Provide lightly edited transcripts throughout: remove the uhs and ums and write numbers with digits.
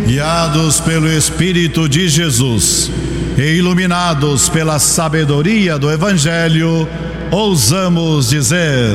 guiados pelo Espírito de Jesus e iluminados pela sabedoria do Evangelho, ousamos dizer: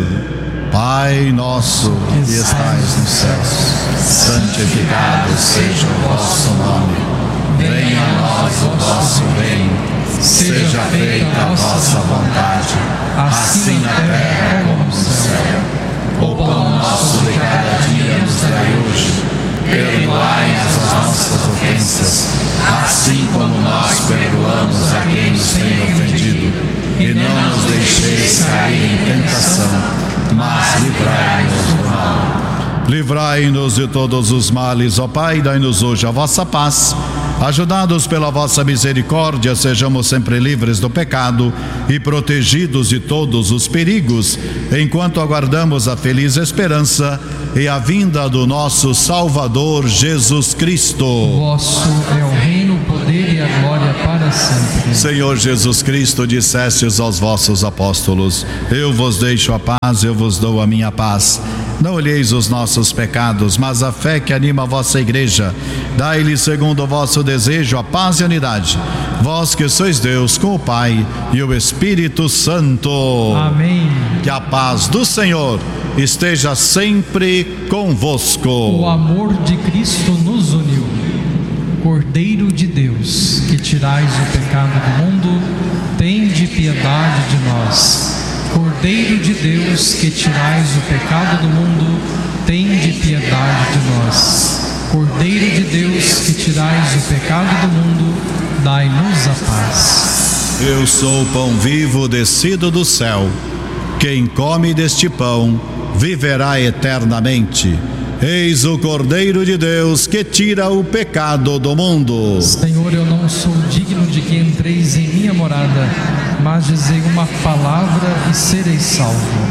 Pai nosso que estais nos céus, santificado seja o vosso nome. Venha a nós o vosso reino. Seja feita a vossa vontade, assim na terra como no céu. O pão nosso de cada dia nos dai hoje. Perdoai as nossas ofensas, assim como nós perdoamos a quem nos tem ofendido. E não nos deixeis cair em tentação, mas livrai-nos do mal. Livrai-nos de todos os males, ó Pai, dai-nos hoje a vossa paz. Ajudados pela vossa misericórdia, sejamos sempre livres do pecado e protegidos de todos os perigos, enquanto aguardamos a feliz esperança e a vinda do nosso Salvador Jesus Cristo. Vosso é o reino, o poder e a glória para sempre. Senhor Jesus Cristo, dissestes aos vossos apóstolos: eu vos deixo a paz, eu vos dou a minha paz. Não olheis os nossos pecados, mas a fé que anima a vossa igreja. Dai-lhe, segundo o vosso desejo, a paz e a unidade. Vós que sois Deus, com o Pai e o Espírito Santo. Amém. Que a paz do Senhor esteja sempre convosco. O amor de Cristo nos uniu. Cordeiro de Deus, que tirais o pecado do mundo, tende piedade de nós. Cordeiro de Deus, que tirais o pecado do mundo, tende piedade de nós. Cordeiro de Deus, que tirais o pecado do mundo, dai-nos a paz. Eu sou o pão vivo descido do céu. Quem come deste pão viverá eternamente. Eis o Cordeiro de Deus que tira o pecado do mundo. Senhor, eu não sou digno de que entreis em minha morada, mas dizei uma palavra e serei salvo.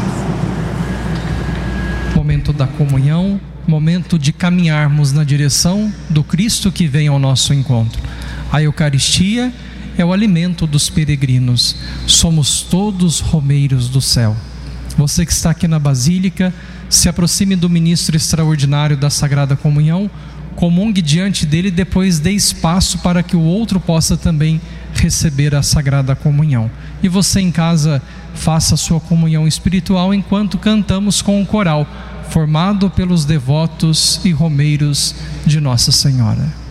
Momento da comunhão, momento de caminharmos na direção do Cristo que vem ao nosso encontro. A Eucaristia é o alimento dos peregrinos. Somos todos romeiros do céu. Você que está aqui na Basílica, se aproxime do ministro extraordinário da Sagrada Comunhão, comungue diante dele e depois dê espaço para que o outro possa também receber a Sagrada Comunhão. E você em casa faça a sua comunhão espiritual enquanto cantamos com o coral, formado pelos devotos e romeiros de Nossa Senhora.